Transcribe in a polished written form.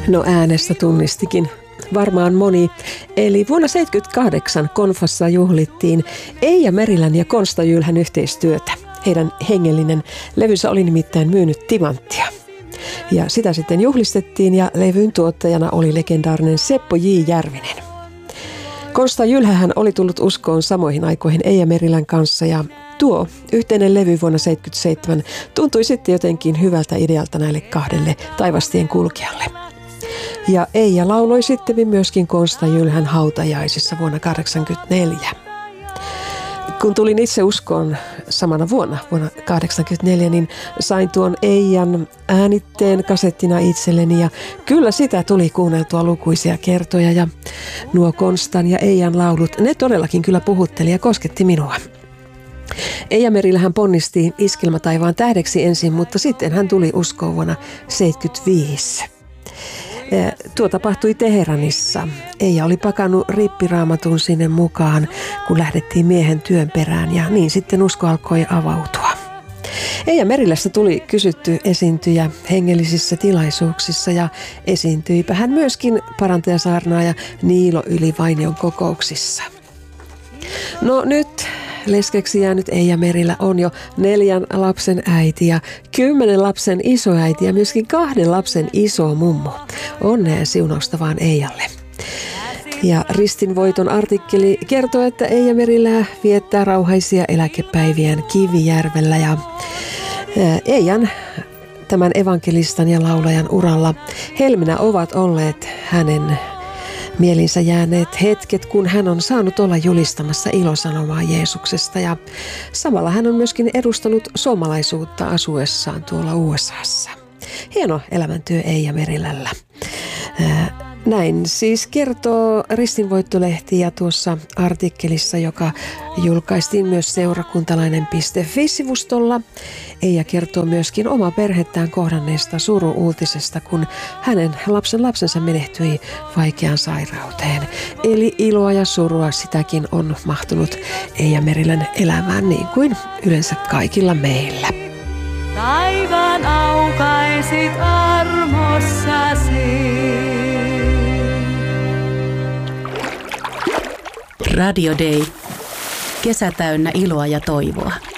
No äänestä tunnistikin varmaan moni. Eli vuonna 1978 Konfassa juhlittiin Eija Merilän ja Konsta Jylhän yhteistyötä. Heidän hengellinen levynsä oli nimittäin myynyt timanttia. Ja sitä sitten juhlistettiin ja levyn tuottajana oli legendaarinen Seppo J. Järvinen. Konsta Jylhähän oli tullut uskoon samoihin aikoihin Eija Merilän kanssa ja tuo yhteinen levy vuonna 1977 tuntui sitten jotenkin hyvältä idealta näille kahdelle taivastien kulkijalle. Ja Eija lauloi sitten myöskin Konsta Jylhän hautajaisissa vuonna 1984. Kun tulin itse uskoon samana vuonna 1984, niin sain tuon Eijan äänitteen kasettina itselleni ja kyllä sitä tuli kuunneltua lukuisia kertoja ja nuo Konstan ja Eijan laulut, ne todellakin kyllä puhutteli ja kosketti minua. Eija Merilähän ponnisti Iskelmätaivaan tähdeksi ensin, mutta sitten hän tuli uskoon vuonna 1975. Tuo tapahtui Teheranissa. Eija oli pakannut rippiraamatun sinne mukaan, kun lähdettiin miehen työn perään ja niin sitten usko alkoi avautua. Eija Merilästä tuli kysytty esiintyjä hengellisissä tilaisuuksissa ja esiintyipä hän myöskin parantajasaarnaaja Niilo yli Vainion kokouksissa. No nyt leskeksi jäänyt Eija Merilä on jo 4 lapsen äiti ja 10 lapsen isoäiti ja myöskin 2 lapsen iso mummo. Onnea ja siunausta vaan Eijalle. Ja Ristinvoiton artikkeli kertoo, että Eija Merilä viettää rauhaisia eläkepäiviään Kivijärvellä ja Eijan tämän evankelistan ja laulajan uralla helminä ovat olleet hänen mielinsä jääneet hetket, kun hän on saanut olla julistamassa ilosanomaa Jeesuksesta ja samalla hän on myöskin edustanut suomalaisuutta asuessaan tuolla USAssa. Hieno elämäntyö Eija Merilällä. Näin siis kertoo Ristinvoittolehti ja tuossa artikkelissa, joka julkaistiin myös seurakuntalainen.fi-sivustolla. Eija kertoo myöskin oma perhettään kohdanneesta suru-uutisesta, kun hänen lapsensa menehtyi vaikeaan sairauteen. Eli iloa ja surua sitäkin on mahtunut Eija Merilän elämään niin kuin yleensä kaikilla meillä. Taivaan aukaisit armossasi. Radio Day. Kesä täynnä iloa ja toivoa.